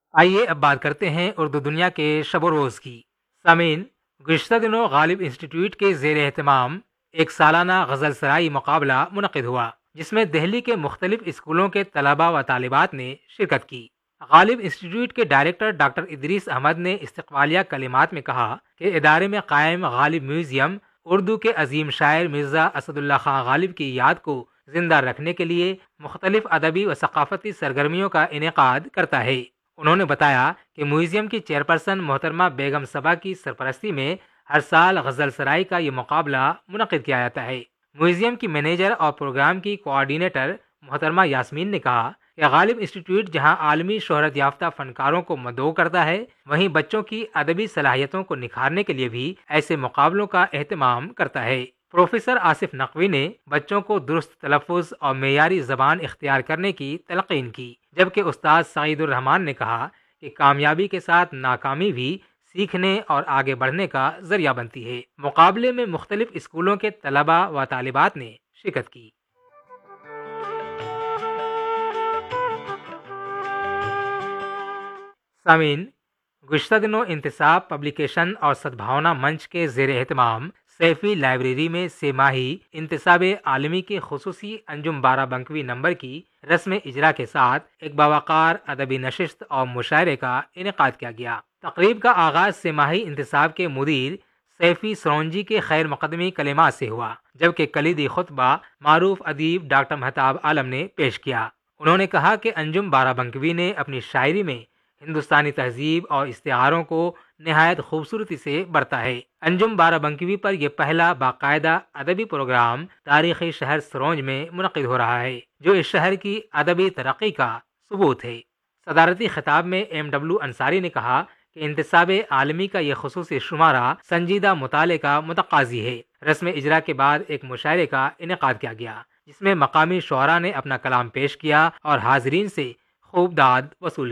آئیے اب بات کرتے ہیں اردو دنیا کے شب و روز کی۔ سامعین، گزشتہ دنوں غالب انسٹی ٹیوٹ کے زیر اہتمام ایک سالانہ غزل سرائی مقابلہ منعقد ہوا، جس میں دہلی کے مختلف اسکولوں کے طلباء و طالبات نے شرکت کی۔ غالب انسٹی ٹیوٹ کے ڈائریکٹر ڈاکٹر ادریس احمد نے استقبالیہ کلمات میں کہا کہ ادارے میں قائم غالب میوزیم اردو کے عظیم شاعر مرزا اسد اللہ خان غالب کی یاد کو زندہ رکھنے کے لیے مختلف ادبی و ثقافتی سرگرمیوں کا انعقاد کرتا ہے۔ انہوں نے بتایا کہ میوزیم کی چیئرپرسن محترمہ بیگم صبا کی سرپرستی میں ہر سال غزل سرائی کا یہ مقابلہ منعقد کیا جاتا ہے۔ میوزیم کی مینیجر اور پروگرام کی کوآرڈینیٹر محترمہ یاسمین نے کہا کہ غالب انسٹی ٹیوٹ جہاں عالمی شہرت یافتہ فنکاروں کو مدعو کرتا ہے، وہیں بچوں کی ادبی صلاحیتوں کو نکھارنے کے لیے بھی ایسے مقابلوں کا اہتمام کرتا ہے۔ پروفیسر آصف نقوی نے بچوں کو درست تلفظ اور معیاری زبان اختیار کرنے کی تلقین کی، جبکہ استاد سعید الرحمان نے کہا کہ کامیابی کے ساتھ ناکامی بھی سیکھنے اور آگے بڑھنے کا ذریعہ بنتی ہے۔ مقابلے میں مختلف اسکولوں کے طلباء و طالبات نے شرکت کی۔ سامعین، گزشتہ دنوں انتصاب پبلیکیشن اور سدبھاونا منچ کے زیر اہتمام سیفی لائبریری میں سہ ماہی انتصاب عالمی کے خصوصی انجم بارہ بنکوی نمبر کی رسم اجرا کے ساتھ ایک باوقار ادبی نشست اور مشاعرے کا انعقاد کیا گیا۔ تقریب کا آغاز سہ ماہی انتصاب کے مدیر سیفی سرونجی کے خیر مقدمی کلمات سے ہوا، جبکہ کلیدی خطبہ معروف ادیب ڈاکٹر مہتاب عالم نے پیش کیا۔ انہوں نے کہا کہ انجم بارہ بنکوی نے اپنی شاعری میں ہندوستانی تہذیب اور استعاروں کو نہایت خوبصورتی سے برتا ہے۔ انجم بارہ بنکوی پر یہ پہلا باقاعدہ ادبی پروگرام تاریخی شہر سرونج میں منعقد ہو رہا ہے، جو اس شہر کی ادبی ترقی کا ثبوت ہے۔ صدارتی خطاب میں M W انصاری نے کہا کہ انتصاب عالمی کا یہ خصوصی شمارہ سنجیدہ مطالعے کا متقاضی ہے۔ رسم اجرا کے بعد ایک مشاعرے کا انعقاد کیا گیا، جس میں مقامی شعراء نے اپنا کلام پیش کیا اور حاضرین سے خوب داد وصول